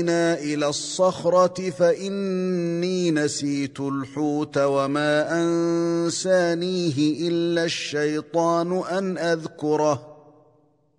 إلى الصخرة فإني نسيت الحوت وما أنسانيه إلا الشيطان أن أذكره